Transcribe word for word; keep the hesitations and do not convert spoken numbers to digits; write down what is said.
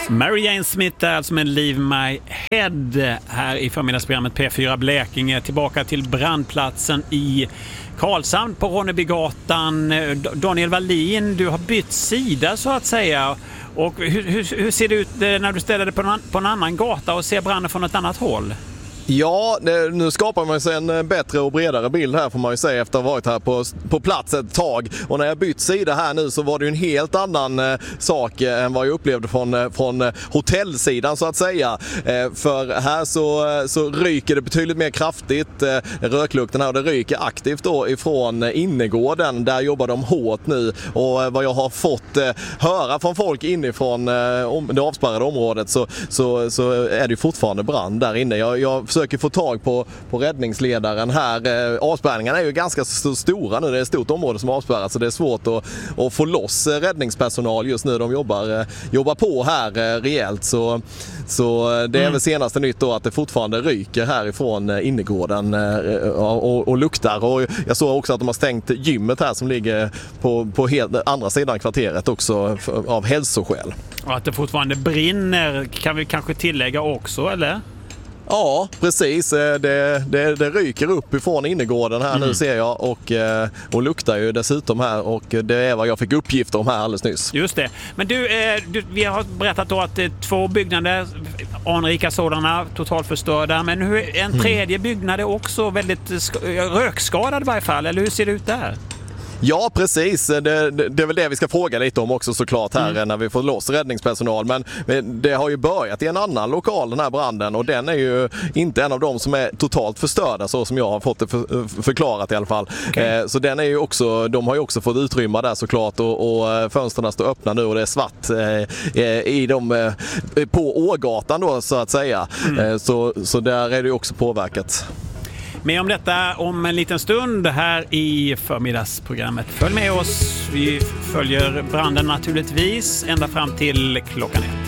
Mary Jane Smith är alltså med Leave My Head här i förmiddagsprogrammet P fyra Blekinge. Tillbaka till brandplatsen i Karlshamn på Ronnebygatan. Daniel Wallin, du har bytt sida så att säga. Och hur, hur, hur ser det ut när du ställer dig på en, på en annan gata och ser branden från ett annat håll? Ja, det, nu skapar man sig en bättre och bredare bild här får man ju säga efter att ha varit här på, på plats ett tag. Och när jag bytt sida här nu så var det ju en helt annan eh, sak eh, än vad jag upplevde från, eh, från eh, hotellsidan så att säga. Eh, för här så, så ryker det betydligt mer kraftigt, eh, röklukten här, och det ryker aktivt då ifrån eh, innergården. Där jobbar de hårt nu, och eh, vad jag har fått eh, höra från folk inifrån eh, om, det avspärrade området så, så, så är det ju fortfarande brand där inne. Jag, jag försöker få tag på, på räddningsledaren här. Eh, avspärrningarna är ju ganska st- stora nu. Det är ett stort område som avspärras, så det är svårt att, att få loss eh, räddningspersonal just nu. De jobbar, eh, jobbar på här eh, rejält. Så, så det är mm. väl senaste nytt då att det fortfarande ryker härifrån eh, innergården eh, och, och luktar. Och jag såg också att de har stängt gymmet här som ligger på, på helt andra sidan kvarteret också för, av hälsoskäl. Och att det fortfarande brinner kan vi kanske tillägga också, eller? Ja, precis. Det, det, det ryker upp ifrån innergården här mm. nu ser jag och, och luktar ju dessutom här, och det är vad jag fick uppgifter om här alldeles nyss. Just det. Men du, du vi har berättat då att det är två byggnader, anrika sådana, totalförstörda, men hur, en tredje mm. byggnad är också väldigt rökskadad i varje fall, eller hur ser det ut där? Ja, precis. Det, det, det är väl det vi ska fråga lite om också såklart här mm. när vi får loss räddningspersonal. Men, men det har ju börjat i en annan lokal den här branden, och den är ju inte en av dem som är totalt förstörda så som jag har fått det för, förklarat i alla fall. Okay. Eh, så den är ju också, de har ju också fått utrymma där såklart, och, och fönsterna står öppna nu och det är svart eh, i dem, eh, på Ågatan då så att säga. Mm. Eh, så, så där är det ju också påverkat. Mer om detta om en liten stund här i förmiddagsprogrammet. Följ med oss. Vi följer branden naturligtvis ända fram till klockan ett.